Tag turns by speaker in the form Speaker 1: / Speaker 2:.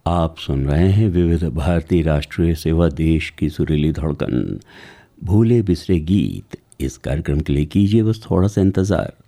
Speaker 1: आप सुन रहे हैं विविध भारती राष्ट्रीय सेवा, देश की सुरीली धड़कन। भूले बिसरे गीत, इस कार्यक्रम के लिए कीजिए बस थोड़ा सा इंतज़ार।